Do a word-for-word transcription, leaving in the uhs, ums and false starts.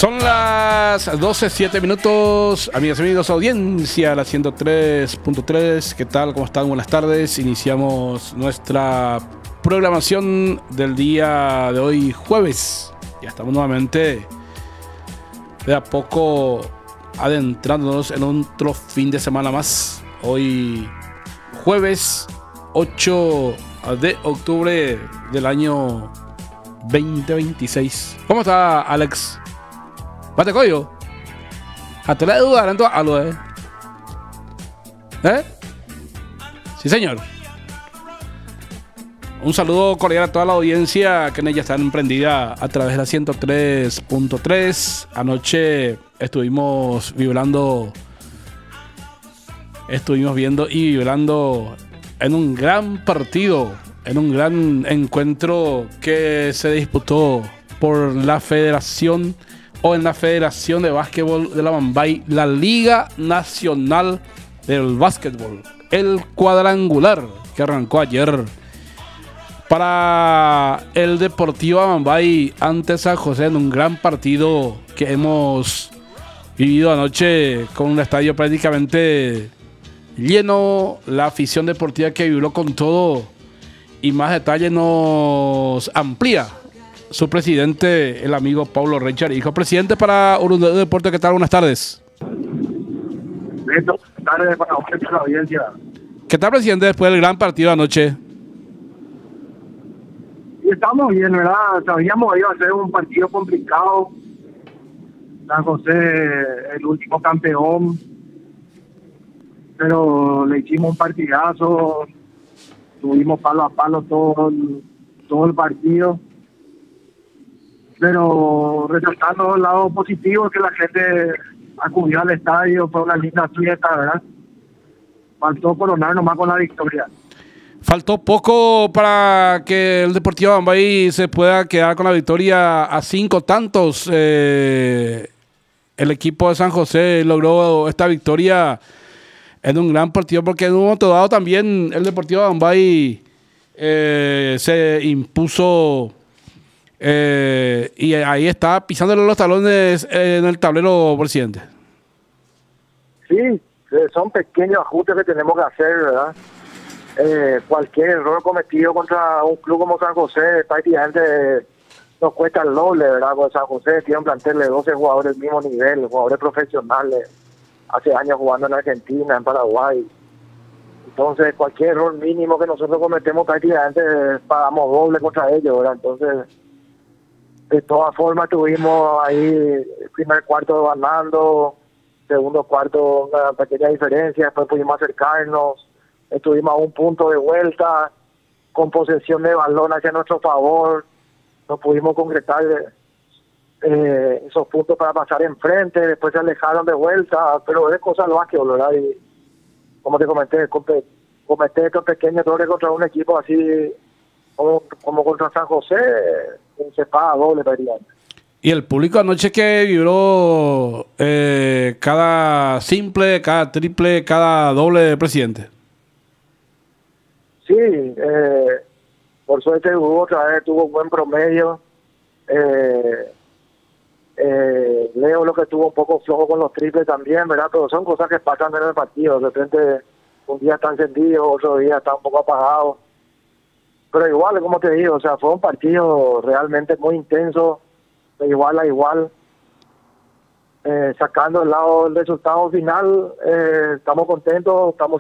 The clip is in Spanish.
Son las doce, siete minutos, amigas y amigos, audiencia, la ciento tres punto tres. ¿Qué tal? ¿Cómo están? Buenas tardes. Iniciamos nuestra programación del día de hoy, jueves. Ya estamos nuevamente de a poco adentrándonos en otro fin de semana más. Hoy, jueves ocho de octubre del año veinte veintiséis. ¿Cómo está, Alex? ¿Bate coyo? Hasta la duda, tanto algo, ¿eh? ¿Eh? Sí, señor. Un saludo cordial a toda la audiencia que en ella está emprendida a través de la ciento tres punto tres. Anoche estuvimos vibrando, estuvimos viendo y vibrando en un gran partido, en un gran encuentro que se disputó por la Federación o en la Federación de Básquetbol de la Mambay, la Liga Nacional del Básquetbol, el cuadrangular que arrancó ayer para el Deportivo Mambay ante San José, en un gran partido que hemos vivido anoche con un estadio prácticamente lleno, la afición deportiva que vibró con todo, y más detalles nos amplía su presidente, el amigo Pablo Richard. Hijo presidente para Urundio Deporte, ¿qué tal? Buenas tardes. Buenas tardes para usted, la audiencia. ¿Qué tal, presidente, después del gran partido de anoche? Y estamos bien, ¿verdad? Sabíamos que iba a ser un partido complicado. San José, el último campeón, pero le hicimos un partidazo, tuvimos palo a palo todo el, todo el partido. Pero resaltando el lado positivo, que la gente acudió al estadio, fue una linda fiesta, ¿verdad? Faltó coronar nomás con la victoria. Faltó poco para que el Deportivo Mambay se pueda quedar con la victoria a cinco tantos. Eh, el equipo de San José logró esta victoria en un gran partido, porque en un momento dado también el Deportivo Mambay eh, se impuso. Eh, y ahí está pisándole los talones en el tablero, presidente. Sí, son pequeños ajustes que tenemos que hacer, ¿verdad? Eh, cualquier error cometido contra un club como San José prácticamente nos cuesta el doble, ¿verdad? Porque San José tiene un plantel de doce jugadores del mismo nivel, jugadores profesionales, hace años jugando en Argentina, en Paraguay. Entonces, cualquier error mínimo que nosotros cometemos prácticamente pagamos doble contra ellos, ¿verdad? Entonces, de todas formas, tuvimos ahí el primer cuarto ganando, segundo cuarto una pequeña diferencia, después pudimos acercarnos, estuvimos a un punto de vuelta, con posesión de balón hacia nuestro favor, no pudimos concretar eh, esos puntos para pasar enfrente, después se alejaron de vuelta, pero es cosa del básquetbol, ¿verdad? Y como te comenté, cometer estos pequeños errores contra un equipo así como, como contra San José, se paga doble prácticamente. Y el público anoche que vibró eh, cada simple, cada triple, cada doble, presidente. Sí, eh, por suerte hubo otra vez, tuvo un buen promedio. Eh, eh, Leo lo que tuvo un poco flojo con los triples también, ¿verdad? Pero son cosas que pasan en el partido. De repente un día está encendido, otro día está un poco apagado. Pero igual, como te digo, o sea, fue un partido realmente muy intenso, de igual a igual. Eh, sacando el lado del resultado final, eh, estamos contentos, estamos